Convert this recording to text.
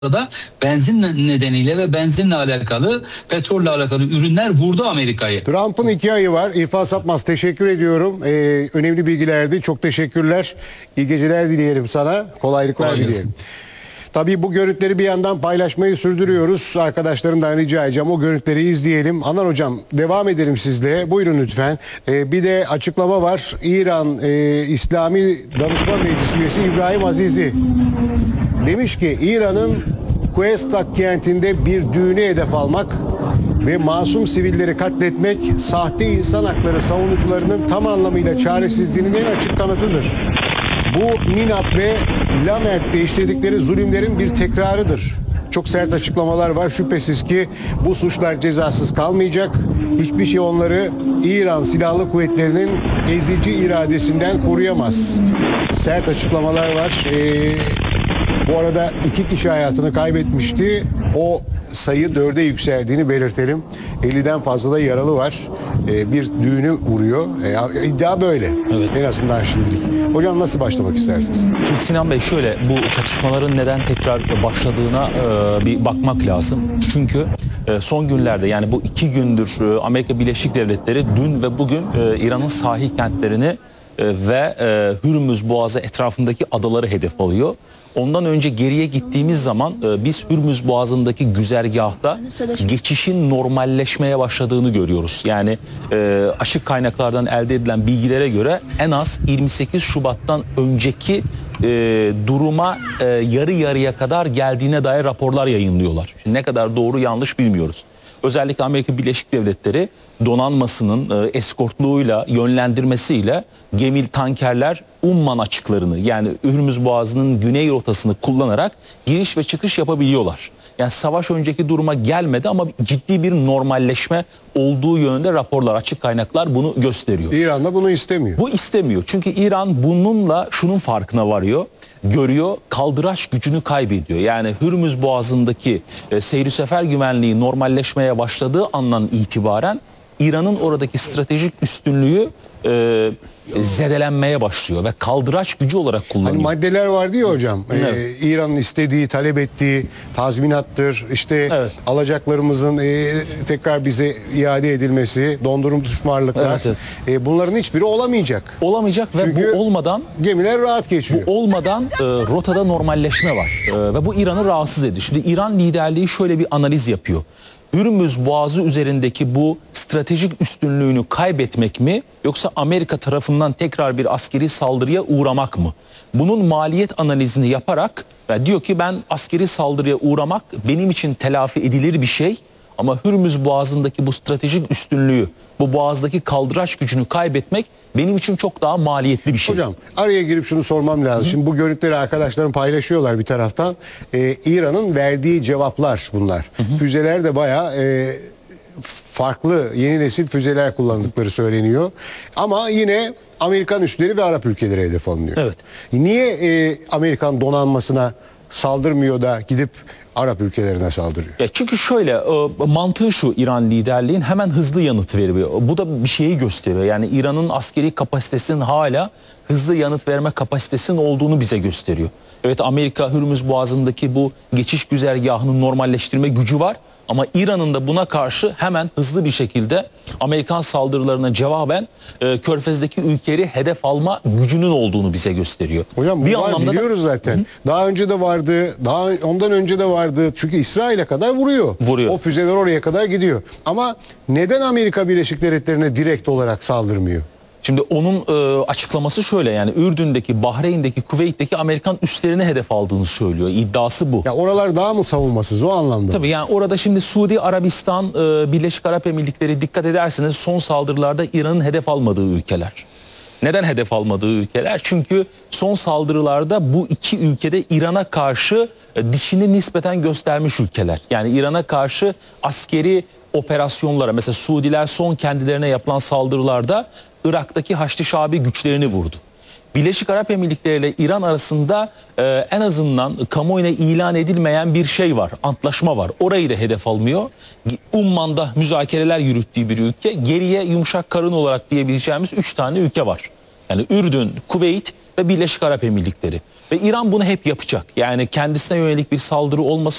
da benzin nedeniyle ve benzinle alakalı, petrolle alakalı ürünler vurdu Amerika'yı. Trump'ın 2 ayı var. İrfan Sapmaz, teşekkür ediyorum. Önemli bilgilerdi. Çok teşekkürler. İyi geceler dileyelim sana. Kolaylıklar dileyelim. Tabii bu görüntüleri bir yandan paylaşmayı sürdürüyoruz. Arkadaşlarımdan rica edeceğim, o görüntüleri izleyelim. Anar Hocam, devam edelim sizle. Buyurun lütfen. Bir de açıklama var. İran İslami Danışma Meclisi üyesi İbrahim Azizi demiş ki İran'ın Kuestak kentinde bir düğünü hedef almak ve masum sivilleri katletmek sahte insan hakları savunucularının tam anlamıyla çaresizliğinin en açık kanıtıdır. Bu Ninap ve Lamert'te işledikleri zulümlerin bir tekrarıdır. Çok sert açıklamalar var. Şüphesiz ki bu suçlar cezasız kalmayacak. Hiçbir şey onları İran Silahlı Kuvvetleri'nin ezici iradesinden koruyamaz. Sert açıklamalar var. Bu arada 2 kişi hayatını kaybetmişti. O sayı 4'e yükseldiğini belirtelim. 50'den fazla da yaralı var. Bir düğünü vuruyor. İddia böyle. Evet. En azından şimdilik. Hocam nasıl başlamak istersiniz? Şimdi Sinan Bey, şöyle, bu çatışmaların neden tekrar başladığına bir bakmak lazım. Çünkü son günlerde, yani bu 2 gündür Amerika Birleşik Devletleri dün ve bugün İran'ın sahil kentlerini ve Hürmüz Boğazı etrafındaki adaları hedef alıyor. Ondan önce geriye gittiğimiz zaman biz Hürmüz Boğazı'ndaki güzergahta geçişin normalleşmeye başladığını görüyoruz. Yani açık kaynaklardan elde edilen bilgilere göre en az 28 Şubat'tan önceki duruma yarı yarıya kadar geldiğine dair raporlar yayınlıyorlar. Şimdi ne kadar doğru yanlış bilmiyoruz. Özellikle Amerika Birleşik Devletleri donanmasının eskortluğuyla, yönlendirmesiyle gemi, tankerler Umman açıklarını, yani Hürmüz Boğazı'nın güney rotasını kullanarak giriş ve çıkış yapabiliyorlar. Yani savaş önceki duruma gelmedi ama ciddi bir normalleşme olduğu yönünde raporlar, açık kaynaklar bunu gösteriyor. İran da bunu istemiyor. Bu istemiyor. Çünkü İran bununla şunun farkına varıyor. Görüyor, kaldıraç gücünü kaybediyor. Yani Hürmüz Boğazı'ndaki seyri sefer güvenliği normalleşmeye başladığı andan itibaren İran'ın oradaki stratejik üstünlüğü zedelenmeye başlıyor ve kaldıraç gücü olarak kullanıyor. Hani maddeler vardı ya hocam. Evet. İran'ın istediği, talep ettiği tazminattır. İşte Evet. alacaklarımızın tekrar bize iade edilmesi, dondurulmuş varlıklar. Evet. Bunların hiçbiri olamayacak. Olamayacak ve Çünkü bu olmadan gemiler rahat geçiyor. Bu olmadan rotada normalleşme var ve bu İran'ı rahatsız ediyor. Şimdi İran liderliği şöyle bir analiz yapıyor. Hürmüz Boğazı üzerindeki bu stratejik üstünlüğünü kaybetmek mi, yoksa Amerika tarafından tekrar bir askeri saldırıya uğramak mı? Bunun maliyet analizini yaparak ve diyor ki ben askeri saldırıya uğramak benim için telafi edilir bir şey. Ama Hürmüz Boğazı'ndaki bu stratejik üstünlüğü, bu boğazdaki kaldıraç gücünü kaybetmek benim için çok daha maliyetli bir şey. Hocam araya girip şunu sormam lazım. Şimdi bu görüntüleri arkadaşlarım paylaşıyorlar bir taraftan. İran'ın verdiği cevaplar bunlar. Füzeler de bayağı farklı yeni nesil füzeler kullandıkları söyleniyor. Ama yine Amerikan üsleri ve Arap ülkeleri hedef alınıyor. Evet. Niye Amerikan donanmasına saldırmıyor da gidip Arap ülkelerine saldırıyor? Ya çünkü şöyle, mantığı şu, İran liderliğin hemen hızlı yanıt veriyor. Bu da bir şeyi gösteriyor. Yani İran'ın askeri kapasitesinin hala hızlı yanıt verme kapasitesinin olduğunu bize gösteriyor. Evet, Amerika Hürmüz Boğazı'ndaki bu geçiş güzergahını normalleştirme gücü var. Ama İran'ın da buna karşı hemen hızlı bir şekilde Amerikan saldırılarına cevaben Körfez'deki ülkeleri hedef alma gücünün olduğunu bize gösteriyor. Hocam bir bu anlamda biliyoruz zaten. Daha önce de vardı, daha ondan önce de vardı. Çünkü İsrail'e kadar vuruyor. O füzeler oraya kadar gidiyor. Ama neden Amerika Birleşik Devletleri'ne direkt olarak saldırmıyor? Şimdi onun açıklaması şöyle, yani Ürdün'deki, Bahreyn'deki, Kuveyt'teki Amerikan üslerini hedef aldığını söylüyor. İddiası bu. Ya oralar daha mı savunmasız o anlamda? Tabii, yani orada şimdi Suudi Arabistan, Birleşik Arap Emirlikleri, dikkat ederseniz son saldırılarda İran'ın hedef almadığı ülkeler. Neden hedef almadığı ülkeler? Çünkü son saldırılarda bu iki ülkede İran'a karşı dişini nispeten göstermiş ülkeler. Yani İran'a karşı askeri operasyonlara, mesela Suudiler son kendilerine yapılan saldırılarda Irak'taki Haçlı Şabi güçlerini vurdu. Birleşik Arap Emirlikleri ile İran arasında en azından kamuoyuna ilan edilmeyen bir şey var, antlaşma var. Orayı da hedef almıyor. Umman'da müzakereler yürüttüğü bir ülke. Geriye yumuşak karın olarak diyebileceğimiz 3 tane ülke var. Yani Ürdün, Kuveyt ve Birleşik Arap Emirlikleri. Ve İran bunu hep yapacak. Yani kendisine yönelik bir saldırı olması